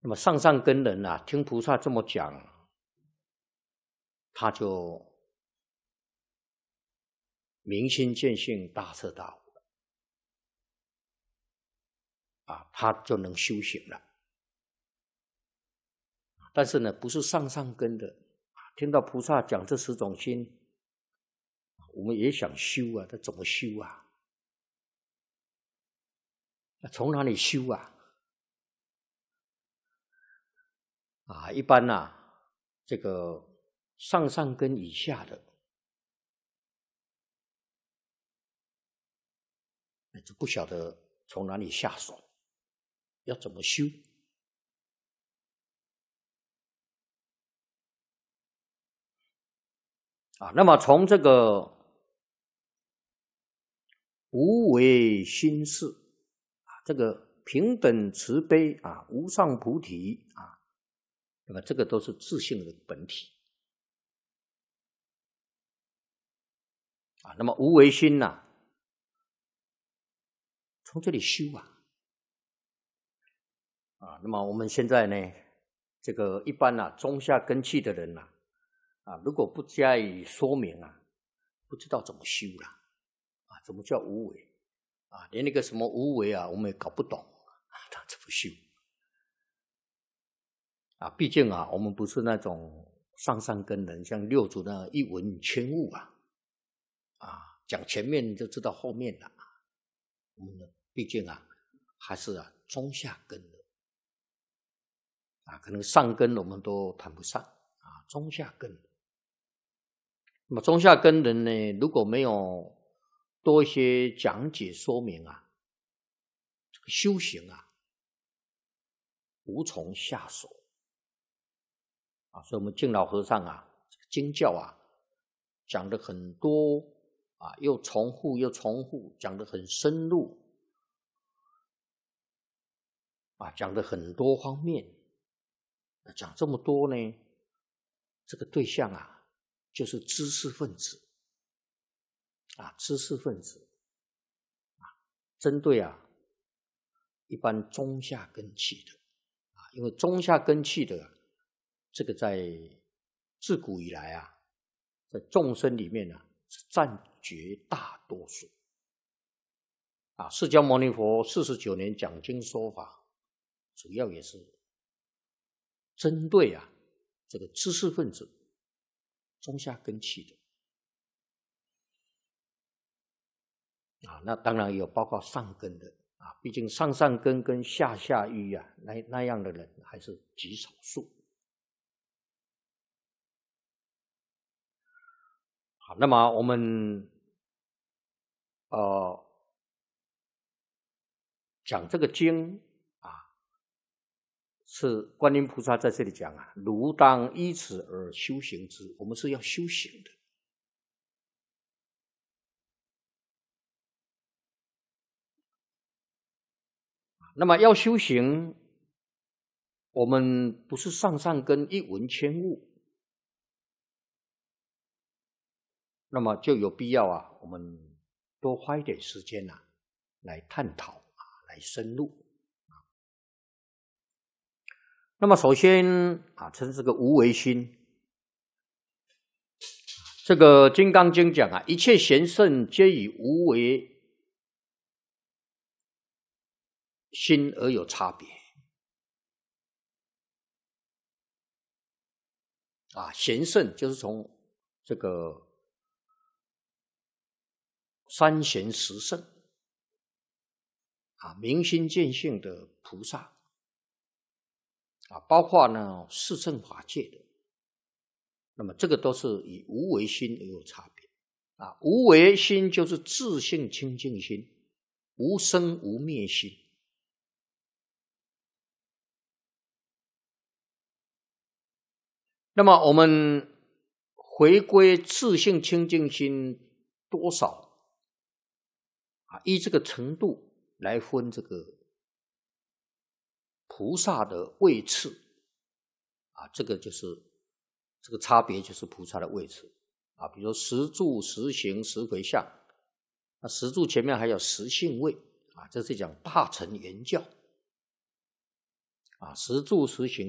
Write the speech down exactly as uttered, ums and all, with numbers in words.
那么上上根人啊，听菩萨这么讲，他就明心见性，大彻大悟了，啊，他就能修行了。但是呢，不是上上根的，听到菩萨讲这十种心，我们也想修啊，这怎么修啊？从哪里修啊？啊，一般啊，这个上上根以下的，就不晓得从哪里下手，要怎么修？啊，那么从这个无为心事啊，这个平等慈悲啊，无上菩提啊，那么这个都是自性的本体啊。那么无为心呐、啊，从这里修啊啊。那么我们现在呢，这个一般啊中下根器的人呐 啊, 啊，如果不加以说明啊，不知道怎么修啦啊，怎么叫无为啊？连那个什么无为啊，我们也搞不懂，他怎么修啊？毕竟啊，我们不是那种上上根人，像六祖那一闻千悟啊，啊，讲前面就知道后面了。我们呢，毕竟啊，还是啊中下根的啊，可能上根我们都谈不上啊，中下根。那么中下根人呢，如果没有多一些讲解说明啊，这个修行啊，无从下手啊。所以我们敬老和尚啊，这个经教啊，讲的很多啊，又重复又重复，讲的很深入啊，讲的很多方面。讲这么多呢，这个对象啊，就是知识分子啊，知识分子啊，针对啊一般中下根器的啊，因为中下根器的这个在自古以来啊，在众生里面啊是占绝大多数啊。释迦牟尼佛四十九年讲经说法，主要也是针对啊这个知识分子中下根器的啊，那当然也有包括上根的啊，毕竟上上根跟下下欲啊，那那样的人还是极少数。好，那么我们呃讲这个经啊，是观音菩萨在这里讲啊，汝当依此而修行之，我们是要修行的。那么要修行，我们不是上上根一闻千悟，那么就有必要啊，我们多花一点时间啊，来探讨啊，来深入。那么首先啊，称这个无为心。这个《金刚经》讲啊，一切贤圣皆以无为心而有差别啊。贤圣就是从这个三贤十圣啊，明心见性的菩萨啊，包括呢四圣法界的，那么这个都是以无为心而有差别啊。无为心就是自性清净心，无生无灭心。那么我们回归自性清净心多少啊？依这个程度来分这个菩萨的位次啊，这个就是这个差别，就是菩萨的位次啊。比如说十住、十行、十回向，那十住前面还有十性位啊，这是讲大乘圆教啊，实住实行